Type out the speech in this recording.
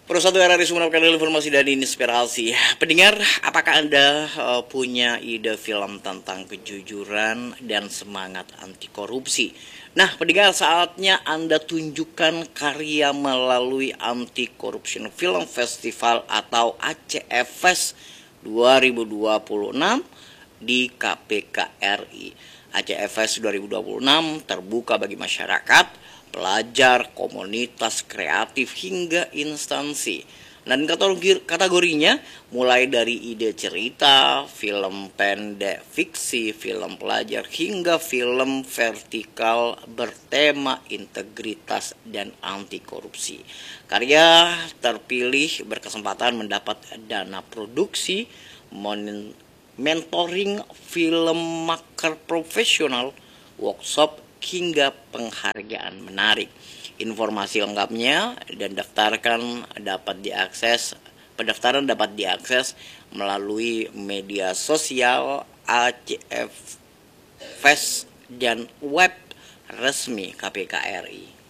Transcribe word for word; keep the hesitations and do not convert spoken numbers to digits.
Perusahaan R R I Sumeneb Kanal informasi dan inspirasi. Pendengar, apakah Anda uh, punya ide film tentang kejujuran dan semangat anti korupsi? Nah, pendengar, saatnya Anda tunjukkan karya melalui Anti Corruption Film Festival atau A C F Fest dua ribu dua puluh enam di K P K R I. A C F Fest dua ribu dua puluh enam terbuka bagi masyarakat, pelajar, komunitas kreatif hingga instansi. Dan kategorinya mulai dari ide cerita, film pendek fiksi, film pelajar hingga film vertikal bertema integritas dan anti korupsi. Karya terpilih berkesempatan mendapat dana produksi, mentoring filmmaker profesional, workshop hingga penghargaan menarik. Informasi lengkapnya dan daftarkan dapat diakses pendaftaran dapat diakses melalui media sosial A C F Fest dan web resmi K P K R I.